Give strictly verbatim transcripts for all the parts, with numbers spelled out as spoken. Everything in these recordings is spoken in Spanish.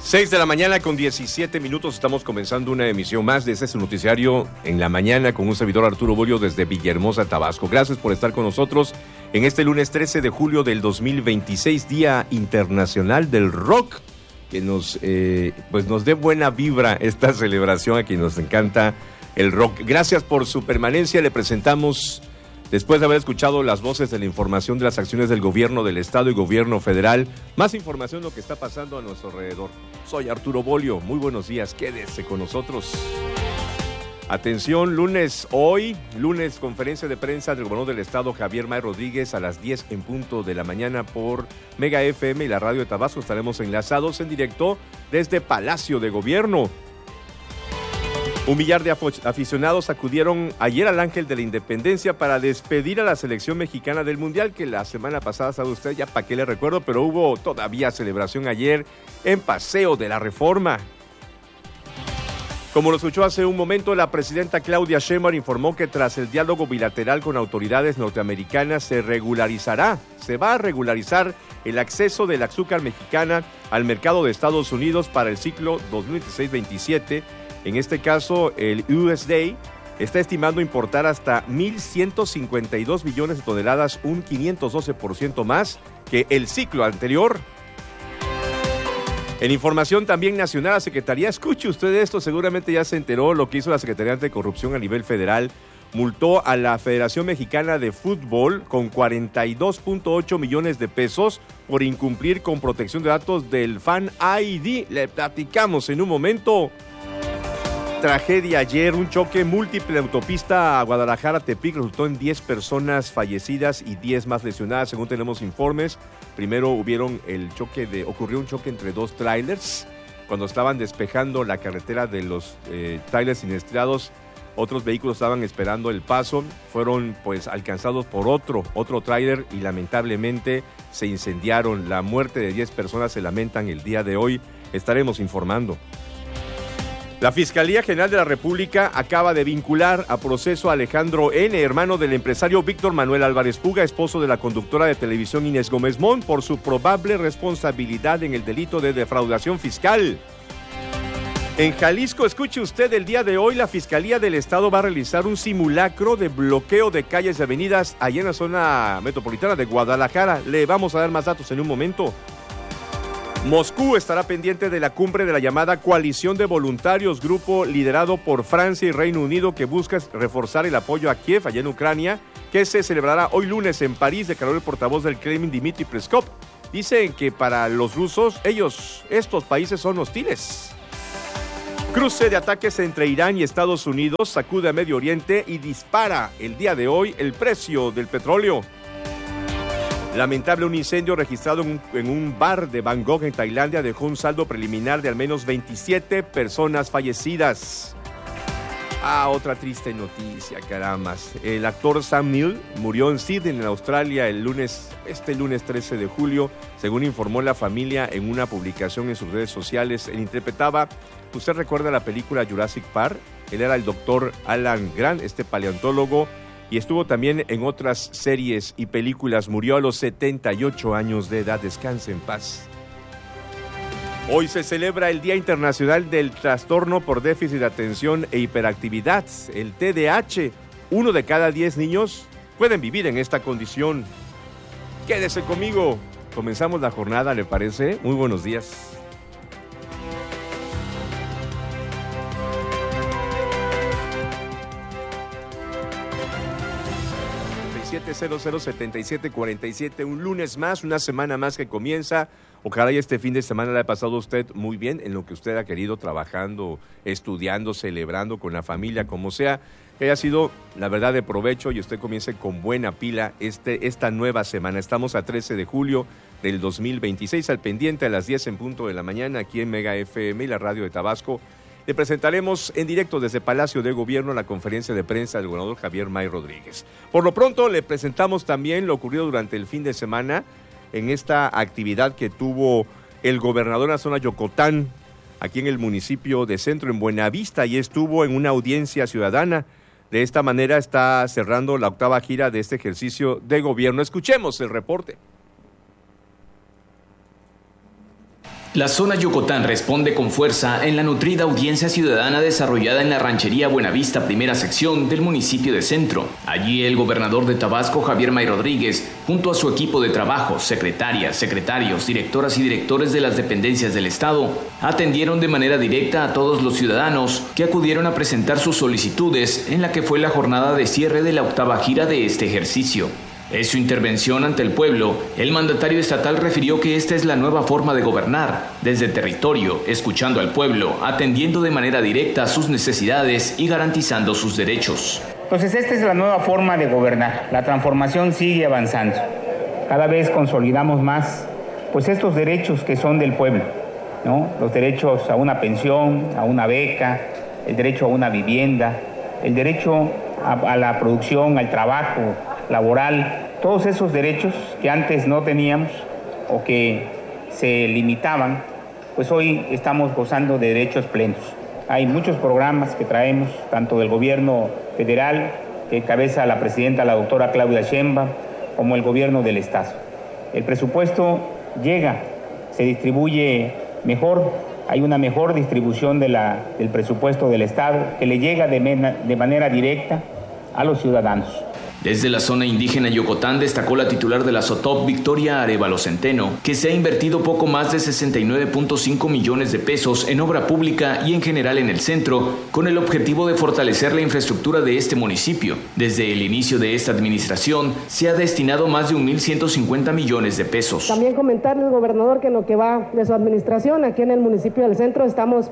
seis de la mañana con diecisiete minutos, estamos comenzando una emisión más de este noticiario en la mañana con un servidor Arturo Bolio desde Villahermosa, Tabasco. Gracias por estar con nosotros en este lunes trece de julio del dos mil veintiséis, Día Internacional del Rock, que nos, eh, pues nos dé buena vibra esta celebración a quien nos encanta el rock. Gracias por su permanencia, le presentamos... Después de haber escuchado las voces de la información de las acciones del gobierno del estado y gobierno federal, más información de lo que está pasando a nuestro alrededor. Soy Arturo Bolio, muy buenos días, quédese con nosotros. Atención, lunes, hoy, lunes, conferencia de prensa del gobernador del estado, Javier May Rodríguez, a las diez en punto de la mañana por Mega F M y la radio de Tabasco. Estaremos enlazados en directo desde Palacio de Gobierno. Un millar de aficionados acudieron ayer al Ángel de la Independencia para despedir a la selección mexicana del Mundial, que la semana pasada, sabe usted, ya para qué le recuerdo, pero hubo todavía celebración ayer en Paseo de la Reforma. Como lo escuchó hace un momento, la presidenta Claudia Sheinbaum informó que tras el diálogo bilateral con autoridades norteamericanas se regularizará, se va a regularizar el acceso del azúcar mexicana al mercado de Estados Unidos para el ciclo dos mil veintiséis veintisiete. En este caso, el U S D A está estimando importar hasta mil ciento cincuenta y dos millones de toneladas, un quinientos doce por ciento más que el ciclo anterior. En información también nacional, la Secretaría, escuche usted esto, seguramente ya se enteró lo que hizo la Secretaría Anticorrupción a nivel federal, multó a la Federación Mexicana de Fútbol con cuarenta y dos punto ocho millones de pesos por incumplir con protección de datos del Fan I D. Le platicamos en un momento. Tragedia ayer, un choque múltiple autopista a Guadalajara-Tepic resultó en diez personas fallecidas y diez más lesionadas, según tenemos informes. Primero hubieron el choque de, ocurrió un choque entre dos trailers cuando estaban despejando la carretera de los eh, trailers siniestrados. Otros vehículos estaban esperando el paso, fueron pues alcanzados por otro, otro tráiler y lamentablemente se incendiaron. La muerte de diez personas se lamentan el día de hoy, estaremos informando. La Fiscalía General de la República acaba de vincular a proceso a Alejandro N., hermano del empresario Víctor Manuel Álvarez Puga, esposo de la conductora de televisión Inés Gómez Mont, por su probable responsabilidad en el delito de defraudación fiscal. En Jalisco, escuche usted, el día de hoy la Fiscalía del Estado va a realizar un simulacro de bloqueo de calles y avenidas allá en la zona metropolitana de Guadalajara. Le vamos a dar más datos en un momento. Moscú estará pendiente de la cumbre de la llamada Coalición de Voluntarios, grupo liderado por Francia y Reino Unido que busca reforzar el apoyo a Kiev, allá en Ucrania, que se celebrará hoy lunes en París, declaró el portavoz del Kremlin, Dmitry Peskov. Dicen que para los rusos, ellos, estos países son hostiles. Cruce de ataques entre Irán y Estados Unidos sacude a Medio Oriente y dispara el día de hoy el precio del petróleo. Lamentable, un incendio registrado en un, en un bar de Bangkok, en Tailandia, dejó un saldo preliminar de al menos veintisiete personas fallecidas. Ah, otra triste noticia, caramba. El actor Sam Neill murió en Sydney, en Australia, el lunes, este lunes trece de julio, según informó la familia en una publicación en sus redes sociales. Él interpretaba, ¿usted recuerda la película Jurassic Park? Él era el doctor Alan Grant, este paleontólogo, y estuvo también en otras series y películas. Murió a los setenta y ocho años de edad. Descanse en paz. Hoy se celebra el Día Internacional del Trastorno por Déficit de Atención e Hiperactividad, el T D A H. Uno de cada diez niños pueden vivir en esta condición. Quédese conmigo. Comenzamos la jornada, ¿le parece? Muy buenos días. siete cero cero setenta y siete cuarenta y siete, un lunes más, una semana más que comienza. Ojalá y este fin de semana le ha pasado a usted muy bien en lo que usted ha querido, trabajando, estudiando, celebrando con la familia, como sea, que haya sido la verdad de provecho y usted comience con buena pila este, esta nueva semana. Estamos a trece de julio del dos mil veintiséis, al pendiente a las diez en punto de la mañana aquí en Mega F M y la radio de Tabasco. Le presentaremos en directo desde Palacio de Gobierno la conferencia de prensa del gobernador Javier May Rodríguez. Por lo pronto, le presentamos también lo ocurrido durante el fin de semana en esta actividad que tuvo el gobernador de la zona Yocotán, aquí en el municipio de Centro, en Buenavista, y estuvo en una audiencia ciudadana. De esta manera está cerrando la octava gira de este ejercicio de gobierno. Escuchemos el reporte. La zona Yocotán responde con fuerza en la nutrida audiencia ciudadana desarrollada en la ranchería Buenavista, primera sección del municipio de Centro. Allí el gobernador de Tabasco, Javier May Rodríguez, junto a su equipo de trabajo, secretarias, secretarios, directoras y directores de las dependencias del Estado, atendieron de manera directa a todos los ciudadanos que acudieron a presentar sus solicitudes en la que fue la jornada de cierre de la octava gira de este ejercicio. En su intervención ante el pueblo, el mandatario estatal refirió que esta es la nueva forma de gobernar, desde el territorio, escuchando al pueblo, atendiendo de manera directa sus necesidades y garantizando sus derechos. Entonces, esta es la nueva forma de gobernar. La transformación sigue avanzando. Cada vez consolidamos más, pues, estos derechos que son del pueblo, ¿no? Los derechos a una pensión, a una beca, el derecho a una vivienda, el derecho a, a la producción, al trabajo laboral, todos esos derechos que antes no teníamos o que se limitaban, pues hoy estamos gozando de derechos plenos. Hay muchos programas que traemos, tanto del gobierno federal, que encabeza la presidenta, la doctora Claudia Sheinbaum, como el gobierno del Estado. El presupuesto llega, se distribuye mejor, hay una mejor distribución de la, del presupuesto del Estado que le llega de, mena, de manera directa a los ciudadanos. Desde la zona indígena Yocotán destacó la titular de la SOTOP, Victoria Arevalo Centeno, que se ha invertido poco más de sesenta y nueve punto cinco millones de pesos en obra pública y en general en el centro, con el objetivo de fortalecer la infraestructura de este municipio. Desde el inicio de esta administración se ha destinado más de mil ciento cincuenta millones de pesos. También comentarle al gobernador que en lo que va de su administración, aquí en el municipio del centro, estamos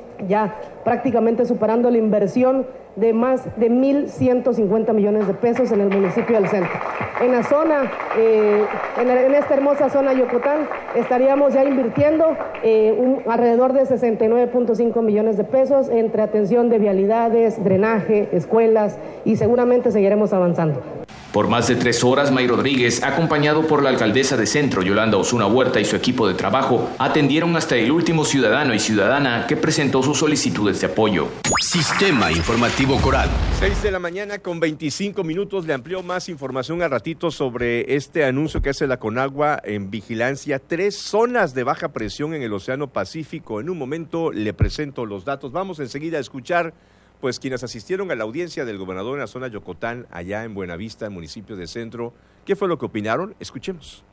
ya prácticamente superando la inversión de más de mil ciento cincuenta millones de pesos en el municipio del centro. En la zona, eh, en, la, en esta hermosa zona Yocotán, estaríamos ya invirtiendo eh, un, alrededor de sesenta y nueve punto cinco millones de pesos entre atención de vialidades, drenaje, escuelas, y seguramente seguiremos avanzando. Por más de tres horas, May Rodríguez, acompañado por la alcaldesa de Centro, Yolanda Osuna Huerta, y su equipo de trabajo, atendieron hasta el último ciudadano y ciudadana que presentó sus solicitudes de apoyo. Sistema Informativo Coral. seis de la mañana con veinticinco minutos. Le amplió más información al ratito sobre este anuncio que hace la Conagua en vigilancia. Tres zonas de baja presión en el Océano Pacífico. En un momento le presento los datos. Vamos enseguida a escuchar pues quienes asistieron a la audiencia del gobernador en la zona Yocotán, allá en Buenavista, el municipio de Centro. ¿Qué fue lo que opinaron? Escuchemos.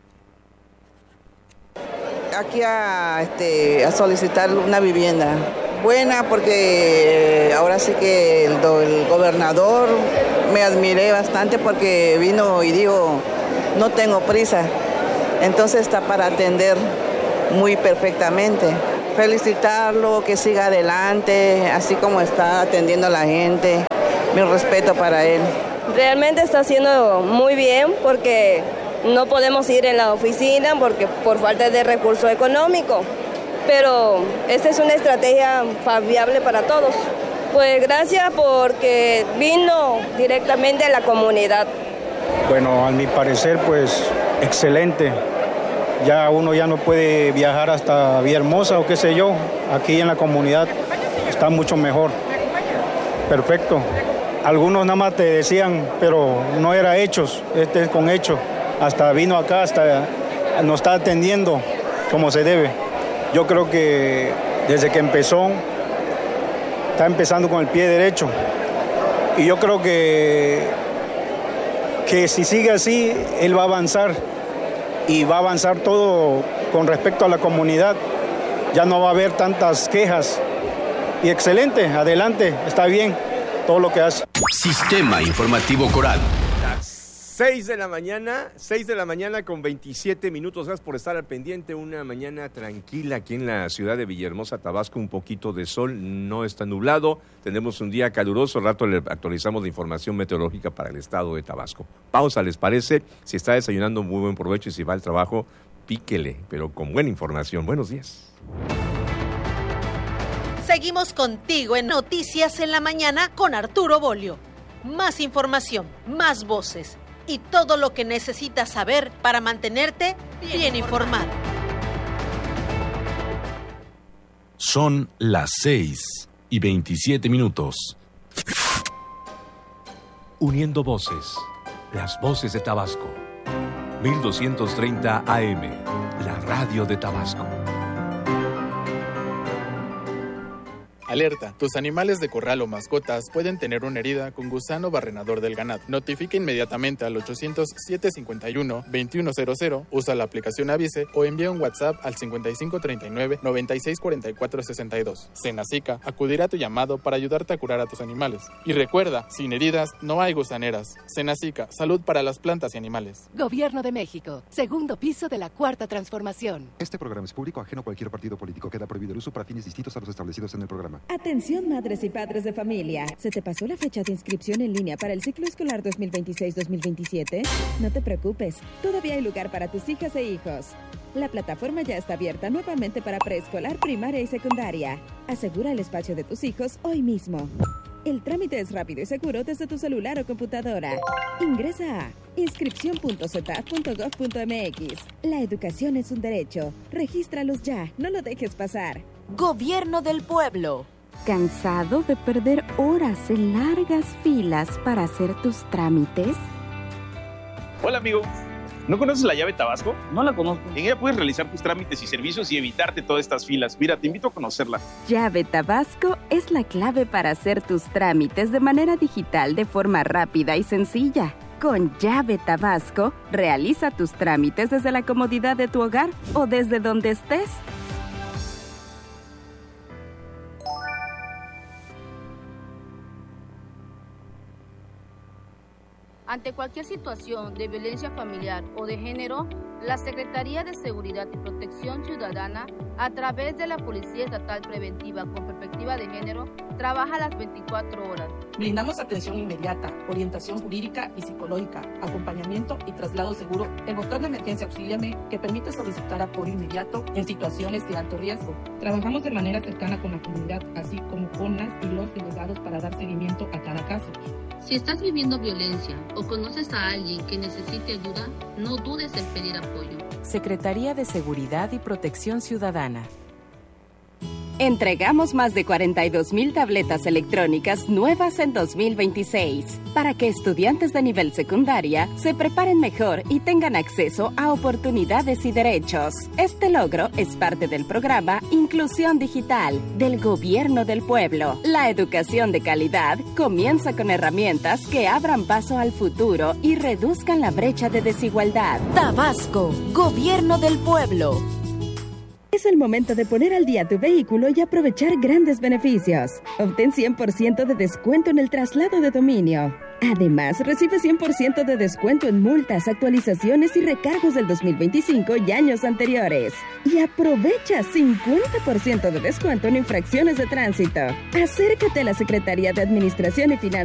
Aquí a, este, a solicitar una vivienda buena, porque ahora sí que el, el gobernador me admiré bastante porque vino y dijo, no tengo prisa, entonces está para atender muy perfectamente. Felicitarlo, que siga adelante, así como está atendiendo a la gente. Mi respeto para él. Realmente está haciendo muy bien porque no podemos ir en la oficina porque por falta de recurso económico. Pero esta es una estrategia viable para todos. Pues gracias porque vino directamente a la comunidad. Bueno, a mi parecer, pues excelente. Ya uno ya no puede viajar hasta Villahermosa o qué sé yo. Aquí en la comunidad está mucho mejor. Perfecto. Algunos nada más te decían, pero no era hechos, este es con hechos. Hasta vino acá, hasta nos está atendiendo como se debe. Yo creo que desde que empezó, está empezando con el pie derecho. Y yo creo que, que si sigue así, él va a avanzar. Y va a avanzar todo con respecto a la comunidad. Ya no va a haber tantas quejas. Y excelente, adelante, está bien todo lo que hace. Sistema Informativo Coral. Las seis de la mañana, seis de la mañana con veintisiete minutos. Gracias por estar al pendiente. Una mañana tranquila aquí en la ciudad de Villahermosa, Tabasco. Un poquito de sol, no está nublado. Tenemos un día caluroso. Al rato le actualizamos la información meteorológica para el estado de Tabasco. Pausa, ¿les parece? Si está desayunando, muy buen provecho. Y si va al trabajo, píquele, pero con buena información. Buenos días. Seguimos contigo en Noticias en la Mañana con Arturo Bolio. Más información, más voces y todo lo que necesitas saber para mantenerte bien informado. Son las seis y veintisiete minutos. Uniendo voces, las voces de Tabasco. mil doscientos treinta A M, la radio de Tabasco. Alerta, tus animales de corral o mascotas pueden tener una herida con gusano barrenador del ganado. Notifica inmediatamente al ochocientos, siete cincuenta y uno, veintiuno cero cero, usa la aplicación Avise o envía un WhatsApp al cincuenta y cinco treinta y nueve, noventa y seis cuarenta y cuatro sesenta y dos. Senacica acudirá a tu llamado para ayudarte a curar a tus animales. Y recuerda, sin heridas no hay gusaneras. Senacica, salud para las plantas y animales. Gobierno de México, segundo piso de la Cuarta Transformación. Este programa es público, ajeno a cualquier partido político. Queda prohibido el uso para fines distintos a los establecidos en el programa. Atención madres y padres de familia. ¿Se te pasó la fecha de inscripción en línea para el ciclo escolar dos mil veintiséis dos mil veintisiete? No te preocupes, todavía hay lugar para tus hijas e hijos. La plataforma ya está abierta nuevamente para preescolar, primaria y secundaria. Asegura el espacio de tus hijos hoy mismo. El trámite es rápido y seguro desde tu celular o computadora. Ingresa a inscripción punto c e t a f punto gov punto m x. La educación es un derecho. Regístralos ya, no lo dejes pasar. Gobierno del pueblo. ¿Cansado de perder horas en largas filas para hacer tus trámites? Hola amigo, ¿no conoces la llave Tabasco? No la conozco. En ella puedes realizar tus trámites y servicios y evitarte todas estas filas. Mira, te invito a conocerla. Llave Tabasco es la clave para hacer tus trámites de manera digital de forma rápida y sencilla. Con Llave Tabasco, realiza tus trámites desde la comodidad de tu hogar o desde donde estés. Ante cualquier situación de violencia familiar o de género, la Secretaría de Seguridad y Protección Ciudadana, a través de la Policía Estatal Preventiva con Perspectiva de Género, trabaja las veinticuatro horas. Brindamos atención inmediata, orientación jurídica y psicológica, acompañamiento y traslado seguro. El botón de emergencia Auxíliame, que permite solicitar apoyo inmediato en situaciones de alto riesgo. Trabajamos de manera cercana con la comunidad, así como con las y los delegados para dar seguimiento a cada caso. Si estás viviendo violencia o conoces a alguien que necesite ayuda, no dudes en pedir apoyo. Secretaría de Seguridad y Protección Ciudadana. Entregamos más de cuarenta y dos mil tabletas electrónicas nuevas en dos mil veintiséis para que estudiantes de nivel secundaria se preparen mejor y tengan acceso a oportunidades y derechos. Este logro es parte del programa Inclusión Digital del Gobierno del Pueblo. La educación de calidad comienza con herramientas que abran paso al futuro y reduzcan la brecha de desigualdad. Tabasco, Gobierno del Pueblo. Es el momento de poner al día tu vehículo y aprovechar grandes beneficios. Obtén cien por ciento de descuento en el traslado de dominio. Además, recibe cien por ciento de descuento en multas, actualizaciones y recargos del dos mil veinticinco y años anteriores. Y aprovecha cincuenta por ciento de descuento en infracciones de tránsito. Acércate a la Secretaría de Administración y Finanzas